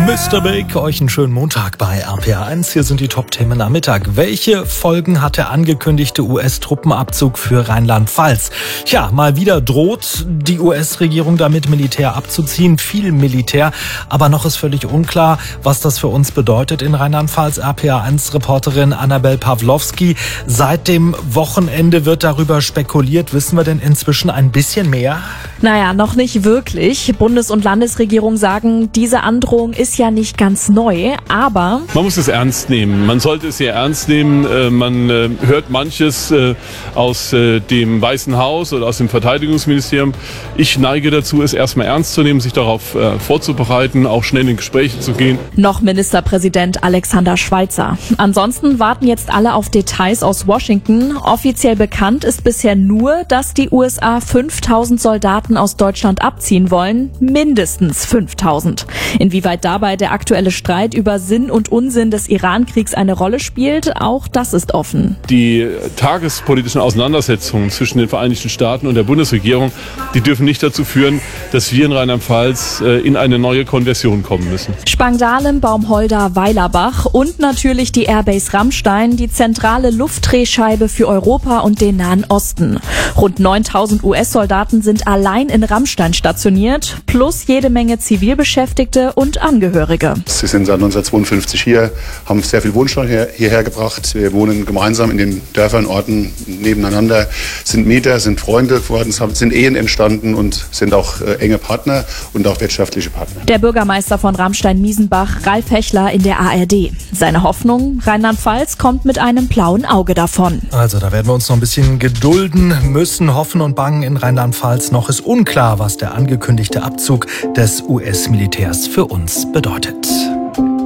Mr. Big, euch einen schönen Montag bei RPA1. Hier sind die Top-Themen am Mittag. Welche Folgen hat der angekündigte US-Truppenabzug für Rheinland-Pfalz? Tja, mal wieder droht die US-Regierung damit, Militär abzuziehen. Viel Militär, aber noch ist völlig unklar, was das für uns bedeutet in Rheinland-Pfalz. RPA1-Reporterin Annabel Pawlowski. Seit dem Wochenende wird darüber spekuliert. Wissen wir denn inzwischen ein bisschen mehr? Naja, noch nicht wirklich. Bundes- und Landesregierung sagen, diese Androhung ist ja nicht ganz neu, aber... Man muss es ernst nehmen. Man sollte es sehr ernst nehmen. Man hört manches aus dem Weißen Haus oder aus dem Verteidigungsministerium. Ich neige dazu, es erstmal ernst zu nehmen, sich darauf vorzubereiten, auch schnell in Gespräche zu gehen. Noch Ministerpräsident Alexander Schweitzer. Ansonsten warten jetzt alle auf Details aus Washington. Offiziell bekannt ist bisher nur, dass die USA 5.000 Soldaten aus Deutschland abziehen wollen. Mindestens 5.000. Inwieweit dabei der aktuelle Streit über Sinn und Unsinn des Iran-Kriegs eine Rolle spielt, auch das ist offen. Die tagespolitischen Auseinandersetzungen zwischen den Vereinigten Staaten und der Bundesregierung, die dürfen nicht dazu führen, dass wir in Rheinland-Pfalz in eine neue Konversion kommen müssen. Spangdahlem, Baumholder, Weilerbach und natürlich die Airbase Ramstein, die zentrale Luftdrehscheibe für Europa und den Nahen Osten. Rund 9.000 US-Soldaten sind allein in Ramstein stationiert, plus jede Menge Zivilbeschäftigte und Angehörige. Sie sind seit 1952 hier, haben sehr viel Wohnstand hierher gebracht. Wir wohnen gemeinsam in den Dörfern, Orten nebeneinander, sind Mieter, sind Freunde geworden, sind Ehen entstanden und sind auch enge Partner und auch wirtschaftliche Partner. Der Bürgermeister von Ramstein-Miesenbach, Ralf Hechler in der ARD. Seine Hoffnung, Rheinland-Pfalz kommt mit einem blauen Auge davon. Also da werden wir uns noch ein bisschen gedulden müssen, hoffen und bangen in Rheinland-Pfalz. Noch ist unklar, was der angekündigte Abzug des US-Militärs für uns bedeutet.